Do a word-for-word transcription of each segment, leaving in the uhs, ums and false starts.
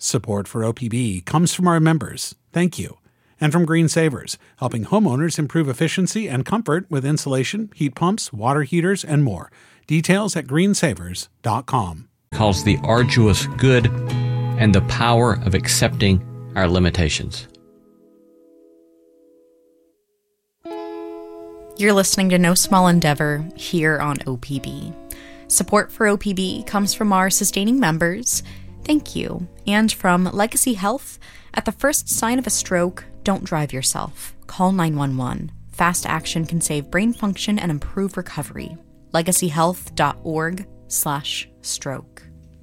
Support for O P B comes from our members. Thank you. And from Green Savers, helping homeowners improve efficiency and comfort with insulation, heat pumps, water heaters, and more. Details at green savers dot com. Calls the arduous good and the power of accepting our limitations. You're listening to No Small Endeavor here on O P B. Support for O P B comes from our sustaining members. Thank you. And from Legacy Health. At the first sign of a stroke, don't drive yourself. Call nine one one. Fast action can save brain function and improve recovery. legacy health dot org slash stroke.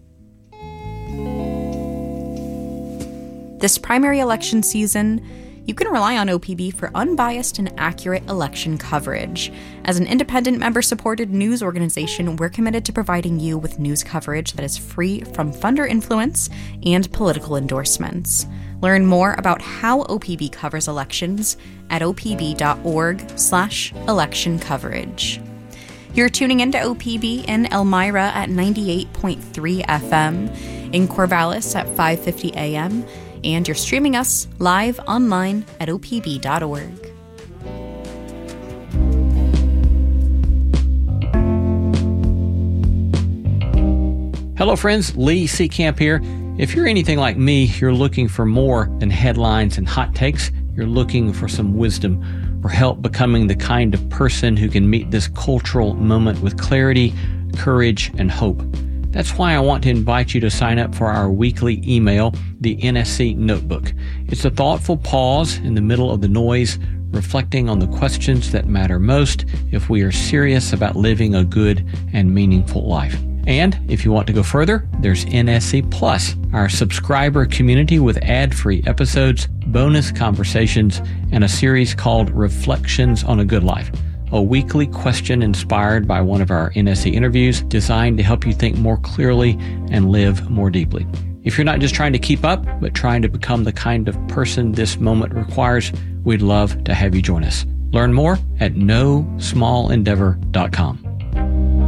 This primary election season, you can rely on O P B for unbiased and accurate election coverage. As an independent member-supported news organization, we're committed to providing you with news coverage that is free from funder influence and political endorsements. Learn more about how O P B covers elections at o p b dot org slash election coverage. You're tuning into O P B in Elmira at ninety-eight point three F M, in Corvallis at five fifty A M, and you're streaming us live online at o p b dot org. Hello friends, Lee Seacamp here. If you're anything like me, you're looking for more than headlines and hot takes. You're looking for some wisdom or help becoming the kind of person who can meet this cultural moment with clarity, courage, and hope. That's why I want to invite you to sign up for our weekly email, the N S C Notebook. It's a thoughtful pause in the middle of the noise, reflecting on the questions that matter most if we are serious about living a good and meaningful life. And if you want to go further, there's N S C Plus, our subscriber community with ad-free episodes, bonus conversations, and a series called Reflections on a Good Life, a weekly question inspired by one of our N S C interviews designed to help you think more clearly and live more deeply. If you're not just trying to keep up, but trying to become the kind of person this moment requires, we'd love to have you join us. Learn more at no small endeavor dot com.